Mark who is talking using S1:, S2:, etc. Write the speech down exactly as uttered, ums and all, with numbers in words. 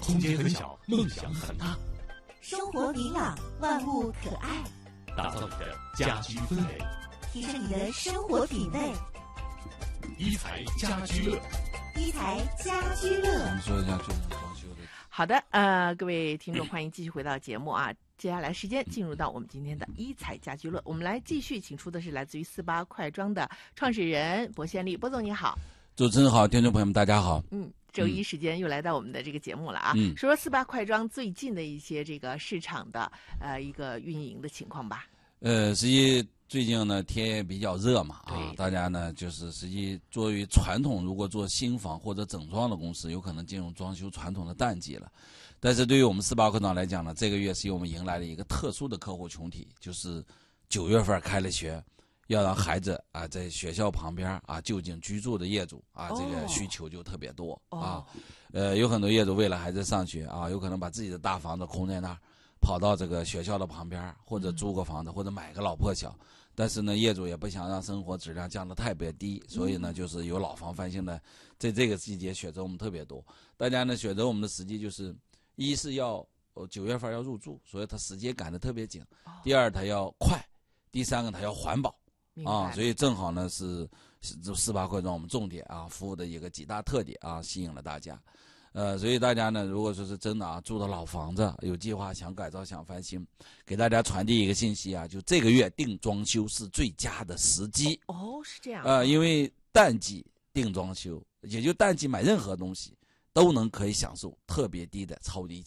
S1: 空间很小，梦想很大。
S2: 生活明朗，万物可爱，
S1: 打造你的家居氛围，
S2: 提升你的生活品味。
S1: 一财家居乐，
S2: 一财家居乐。
S3: 我们说一下最近装修的。
S4: 好的，呃，各位听众，欢迎继续回到节目啊。接下来时间进入到我们今天的一彩家居乐，我们来继续请出的是来自于四八快装的创始人薄宪利，薄总你好。
S3: 主持人好，听众朋友们大家好。
S4: 嗯，周一时间又来到我们的这个节目了啊。
S3: 嗯，
S4: 说说四八快装最近的一些这个市场的呃一个运营的情况吧。
S3: 呃，实际最近呢天也比较热嘛啊，
S4: 对
S3: 大家呢就是实际作为传统，如果做新房或者整装的公司，有可能进入装修传统的淡季了。但是对于我们四八快装来讲呢，这个月是我们迎来了一个特殊的客户群体，就是九月份开了学，要让孩子啊在学校旁边啊就近居住的业主啊，这个需求就特别多、
S4: 哦、
S3: 啊。呃，有很多业主为了孩子上学啊，有可能把自己的大房子空在那儿，跑到这个学校的旁边，或者租个房子，或者买个老破小。但是呢，业主也不想让生活质量降得太别低，所以呢，就是有老房翻新的，在这个季节选择我们特别多。大家呢选择我们的时机就是，一是要九月份要入住，所以他时间赶得特别紧；第二，他要快；第三个，他要环保啊，所以正好呢是是四八快装我们重点啊服务的一个几大特点啊，吸引了大家。呃，所以大家呢，如果说是真的啊，住的老房子，有计划想改造、想翻新，给大家传递一个信息啊，就这个月定装修是最佳的时机。
S4: 哦，是这样。
S3: 呃，因为淡季定装修，也就淡季买任何东西都能可以享受特别低的超低